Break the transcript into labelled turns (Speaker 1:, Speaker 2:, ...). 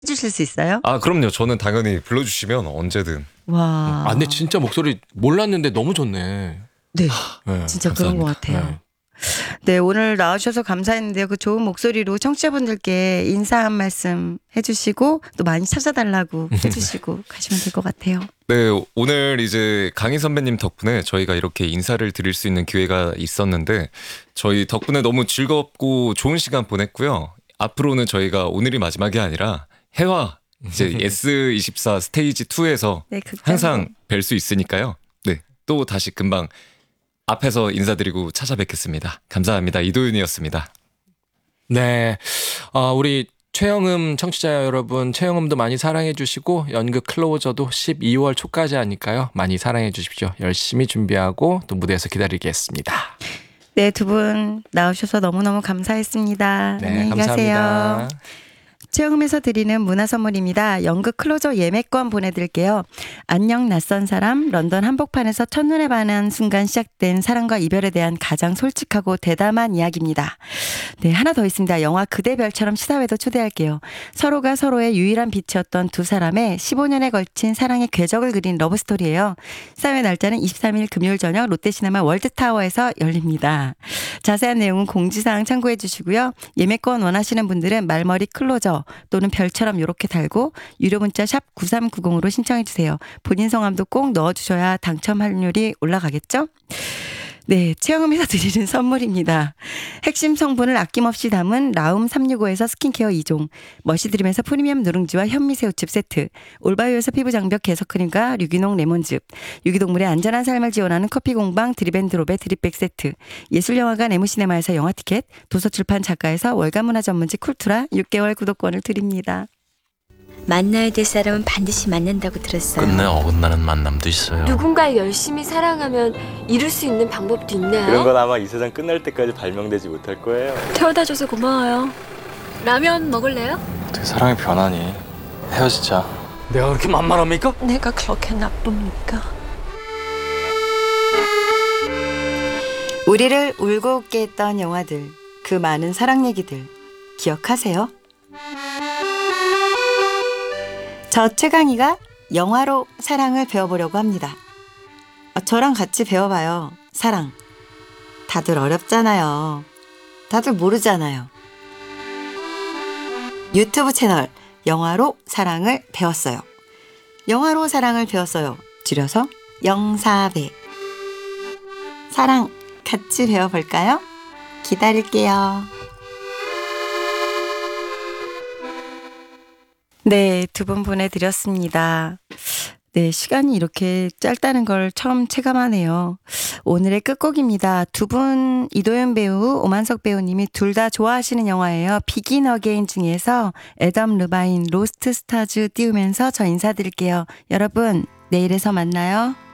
Speaker 1: 해주실 수 있어요?
Speaker 2: 아, 그럼요. 저는 당연히 불러주시면 언제든.
Speaker 1: 와.
Speaker 3: 근데 진짜 목소리 몰랐는데 너무 좋네.
Speaker 1: 네.
Speaker 3: 네,
Speaker 1: 진짜 그런 것
Speaker 2: 감사합니다.
Speaker 1: 같아요. 네, 오늘 나와주셔서 감사했는데요. 그 좋은 목소리로 청취자분들께 인사 한 말씀 해주시고 또 많이 찾아달라고 해주시고 가시면 될 것 같아요.
Speaker 2: 네, 오늘 이제 강희 선배님 덕분에 저희가 이렇게 인사를 드릴 수 있는 기회가 있었는데 저희 덕분에 너무 즐겁고 좋은 시간 보냈고요. 앞으로는 저희가 오늘이 마지막이 아니라 해와 이제 S24 스테이지 2에서
Speaker 1: 네, 극장으로.
Speaker 2: 항상 뵐 수 있으니까요. 네, 또 다시 금방 앞에서 인사드리고 찾아뵙겠습니다. 감사합니다. 이도윤이었습니다.
Speaker 3: 네. 우리 최영음 청취자 여러분, 최영음도 많이 사랑해 주시고 연극 클로저도 12월 초까지 하니까요. 많이 사랑해 주십시오. 열심히 준비하고 또 무대에서 기다리겠습니다.
Speaker 1: 네, 두 분 나오셔서 너무너무 감사했습니다.
Speaker 3: 네,
Speaker 1: 안녕히
Speaker 3: 감사합니다.
Speaker 1: 가세요. 최영음에서 드리는 문화 선물입니다. 연극 클로저 예매권 보내드릴게요. 안녕 낯선 사람, 런던 한복판에서 첫눈에 반한 순간 시작된 사랑과 이별에 대한 가장 솔직하고 대담한 이야기입니다. 네, 하나 더 있습니다. 영화 그대 별처럼 시사회도 초대할게요. 서로가 서로의 유일한 빛이었던 두 사람의 15년에 걸친 사랑의 궤적을 그린 러브스토리예요. 시사회 날짜는 23일 금요일 저녁 롯데시네마 월드타워에서 열립니다. 자세한 내용은 공지사항 참고해 주시고요. 예매권 원하시는 분들은 말머리 클로저 또는 별처럼 이렇게 달고 유료 문자 샵 9390으로 신청해 주세요. 본인 성함도 꼭 넣어주셔야 당첨 확률이 올라가겠죠? 네, 최영음에서 드리는 선물입니다. 핵심 성분을 아낌없이 담은 라움 365에서 스킨케어 2종, 머시드림에서 프리미엄 누룽지와 현미새우칩 세트, 올바이오에서 피부장벽 개선크림과 유기농 레몬즙, 유기동물의 안전한 삶을 지원하는 커피공방 드립앤드롭의 드립백 세트, 예술영화관 에무시네마에서 영화티켓, 도서출판 작가에서 월간문화 전문지 쿨투라 6개월 구독권을 드립니다.
Speaker 4: 만나야 될 사람은 반드시 만난다고 들었어요.
Speaker 5: 끝내 어긋나는 만남도 있어요.
Speaker 6: 누군가를 열심히 사랑하면 이룰 수 있는 방법도 있나요?
Speaker 7: 그런 건 아마 이 세상 끝날 때까지 발명되지 못할 거예요.
Speaker 6: 태워다줘서 고마워요. 라면 먹을래요?
Speaker 7: 어떻게 사랑이 변하니? 헤어지자.
Speaker 5: 내가 그렇게 만만합니까?
Speaker 6: 내가 그렇게 나쁩니까?
Speaker 1: 우리를 울고 웃게 했던 영화들, 그 많은 사랑 얘기들 기억하세요? 저 최강희가 영화로 사랑을 배워보려고 합니다. 저랑 같이 배워봐요. 사랑. 다들 어렵잖아요. 다들 모르잖아요. 유튜브 채널 영화로 사랑을 배웠어요. 영화로 사랑을 배웠어요. 줄여서 영사배. 사랑 같이 배워볼까요? 기다릴게요. 네, 두 분 보내드렸습니다. 네, 시간이 이렇게 짧다는 걸 처음 체감하네요. 오늘의 끝곡입니다. 두 분, 이도현 배우, 오만석 배우님이 둘 다 좋아하시는 영화예요. 비긴 어게인 중에서 애덤 르바인 로스트 스타즈 띄우면서 저 인사드릴게요. 여러분, 내일에서 만나요.